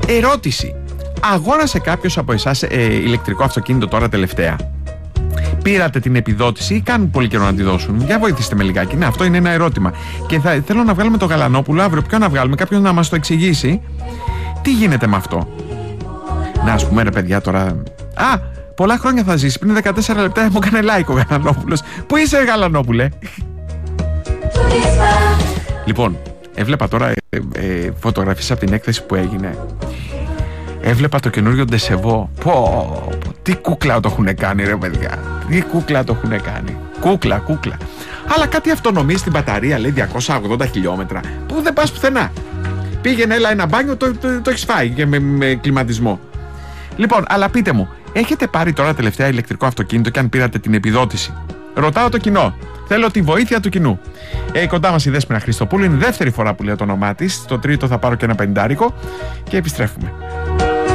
Ερώτηση. Αγόρασε κάποιος από εσάς ηλεκτρικό αυτοκίνητο τώρα τελευταία? Πήρατε την επιδότηση ή κάνουν πολύ καιρό να τη δώσουν? Για βοηθήστε με λιγάκι. Ναι, αυτό είναι ένα ερώτημα. Και θέλω να βγάλουμε το Γαλανόπουλο αύριο. Ποιον να βγάλουμε? Κάποιον να μας το εξηγήσει. Τι γίνεται με αυτό? Να, ας πούμε, ρε παιδιά, τώρα. Πολλά χρόνια θα ζήσει. Πριν 14 λεπτά μου έκανε like ο Γαλανόπουλος. Πού είσαι, Γαλανόπουλε? Λοιπόν, έβλεπα τώρα φωτογραφίες από την έκθεση που έγινε. Έβλεπα το καινούριο Ντεσεβό. Τι κούκλα το έχουν κάνει, ρε παιδιά. Τι κούκλα το έχουν κάνει. Κούκλα. Αλλά κάτι αυτονομεί στην μπαταρία, λέει 280 χιλιόμετρα. Που δεν πας πουθενά. Πήγαινε, έλα ένα μπάνιο, το έχεις φάει και με κλιματισμό. Λοιπόν, αλλά πείτε μου, έχετε πάρει τώρα τελευταία ηλεκτρικό αυτοκίνητο και αν πήρατε την επιδότηση? Ρωτάω το κοινό. Θέλω τη βοήθεια του κοινού. Κοντά μας η Δέσποινα Χριστοπούλου. Είναι η δεύτερη φορά που λέω το όνομά της. Στο τρίτο θα πάρω και ένα 50 και επιστρέφουμε.